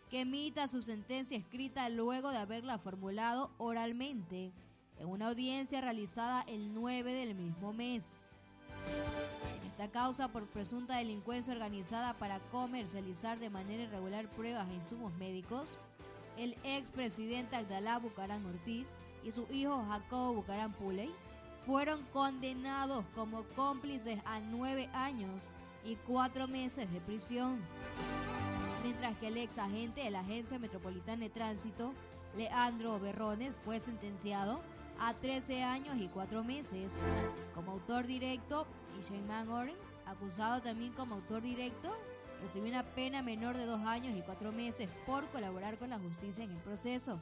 que emita su sentencia escrita luego de haberla formulado oralmente en una audiencia realizada el 9 del mismo mes. En esta causa por presunta delincuencia organizada para comercializar de manera irregular pruebas e insumos médicos, el expresidente Abdalá Bucaram Ortiz y su hijo Jacobo Bucaram Puley fueron condenados como cómplices a 9 años y 4 meses de prisión, mientras que el ex agente de la Agencia Metropolitana de Tránsito, Leandro Berrones, fue sentenciado a 13 años y 4 meses como autor directo, y Sheinman Oren, acusado también como autor directo, recibió una pena menor de 2 años y 4 meses por colaborar con la justicia en el proceso.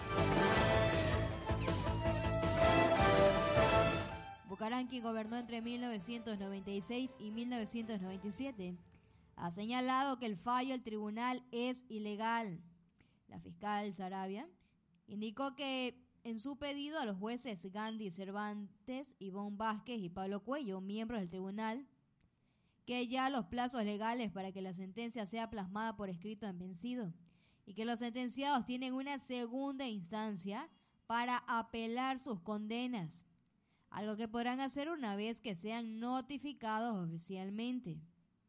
Bucaram, quien gobernó entre 1996 y 1997, ha señalado que el fallo del tribunal es ilegal. La fiscal Sarabia indicó que en su pedido a los jueces Gandhi Cervantes, Ivonne Vázquez y Pablo Cuello, miembros del tribunal, que ya los plazos legales para que la sentencia sea plasmada por escrito han vencido y que los sentenciados tienen una segunda instancia para apelar sus condenas, algo que podrán hacer una vez que sean notificados oficialmente.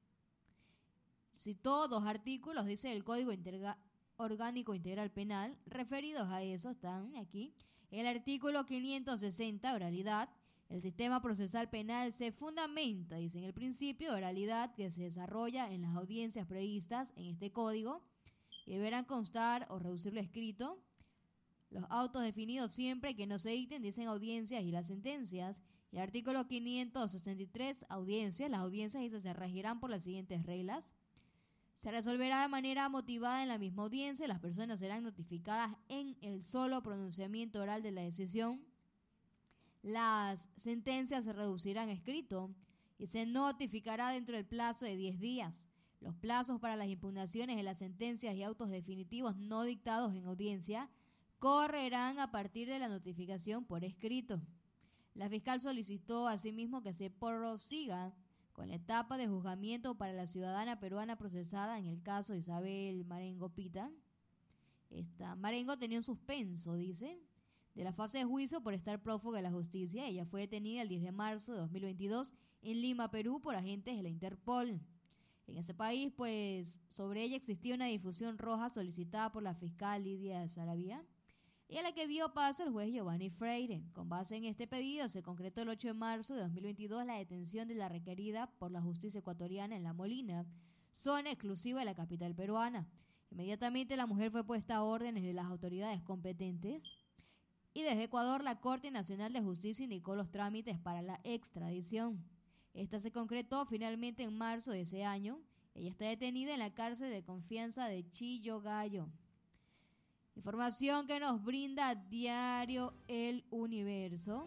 Citó 2 artículos, dice, el Código Orgánico Integral Penal, referidos a eso están aquí. El artículo 560, oralidad. El sistema procesal penal se fundamenta, dice, en el principio de oralidad que se desarrolla en las audiencias previstas en este código y deberán constar o reducirlo escrito los autos definidos siempre que no se dicten, dicen audiencias y las sentencias. Y el artículo 563, audiencias. Las audiencias, dice, se regirán por las siguientes reglas. Se resolverá de manera motivada en la misma audiencia. Las personas serán notificadas en el solo pronunciamiento oral de la decisión. Las sentencias se reducirán a escrito y se notificará dentro del plazo de 10 días. Los plazos para las impugnaciones de las sentencias y autos definitivos no dictados en audiencia correrán a partir de la notificación por escrito. La fiscal solicitó asimismo que se prosiga con la etapa de juzgamiento para la ciudadana peruana procesada en el caso Isabel Marengo Pita. Esta Marengo tenía un suspenso, dice, de la fase de juicio por estar prófuga de la justicia. Ella fue detenida el 10 de marzo de 2022 en Lima, Perú, por agentes de la Interpol. En ese país, pues, sobre ella existía una difusión roja solicitada por la fiscal Lidia Sarabia, y a la que dio paso el juez Giovanni Freire. Con base en este pedido, se concretó el 8 de marzo de 2022 la detención de la requerida por la justicia ecuatoriana en La Molina, zona exclusiva de la capital peruana. Inmediatamente la mujer fue puesta a órdenes de las autoridades competentes y desde Ecuador la Corte Nacional de Justicia indicó los trámites para la extradición. Esta se concretó finalmente en marzo de ese año. Ella está detenida en la cárcel de confianza de Chillogallo. Información que nos brinda Diario El Universo.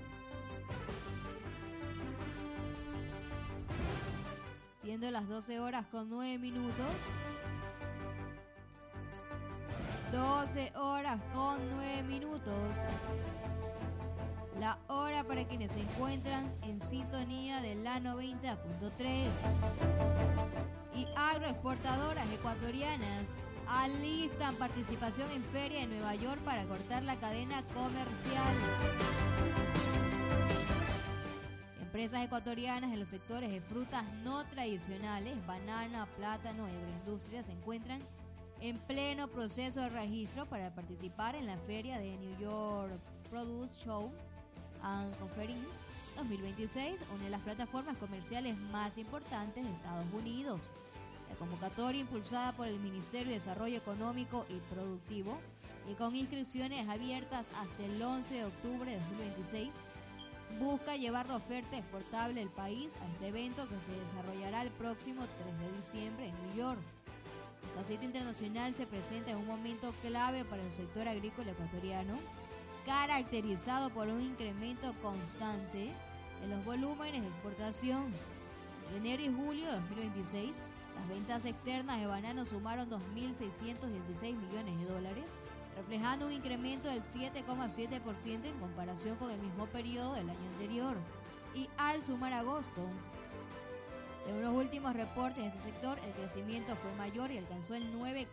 Siendo las 12 horas con 9 minutos. 12 horas con 9 minutos. La hora para quienes se encuentran en sintonía de la 90.3. Y agroexportadoras ecuatorianas alistan participación en feria en Nueva York para cortar la cadena comercial. Empresas ecuatorianas en los sectores de frutas no tradicionales, banana, plátano y agroindustria se encuentran en pleno proceso de registro para participar en la feria de New York Produce Show and Conference 2026, una de las plataformas comerciales más importantes de Estados Unidos. La convocatoria, impulsada por el Ministerio de Desarrollo Económico y Productivo y con inscripciones abiertas hasta el 11 de octubre de 2026, busca llevar la oferta exportable del país a este evento que se desarrollará el próximo 3 de diciembre en New York. Esta cita internacional se presenta en un momento clave para el sector agrícola ecuatoriano, caracterizado por un incremento constante en los volúmenes de exportación. Entre enero y julio de 2026, las ventas externas de banano sumaron 2.616 millones de dólares, reflejando un incremento del 7,7% en comparación con el mismo periodo del año anterior. Y al sumar agosto, según los últimos reportes de ese sector, el crecimiento fue mayor y alcanzó el 9,4%.